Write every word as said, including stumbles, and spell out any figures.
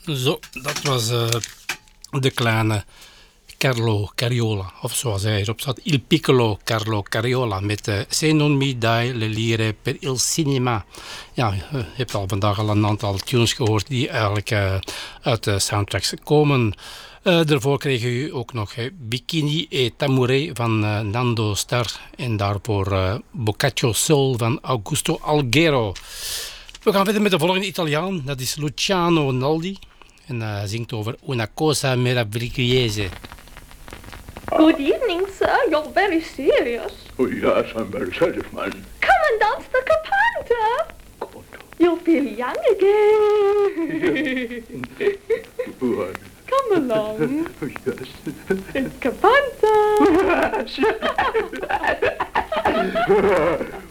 Zo, dat was uh, de kleine Carlo Cariola, of zoals hij erop staat, Il Piccolo Carlo Cariola, met uh, Se non mi dai le lire per il cinema. Ja, je hebt al vandaag al een aantal tunes gehoord die eigenlijk uh, uit de soundtracks komen. Uh, daarvoor kreeg u ook nog uh, Bikini e Tamure van uh, Nando Star en daarvoor uh, Boccaccio Soul van Augusto Alguero. We gaan verder met de volgende Italiaan, dat is Luciano Naldi. En hij uh, zingt over Una cosa meravigliosa. Good evening, sir. You're very serious. Oh, yes, I'm very serious, man. Come and dance the capanta. God. You'll feel young again. What? Come along. Oh, yes. It's capanta. Yes.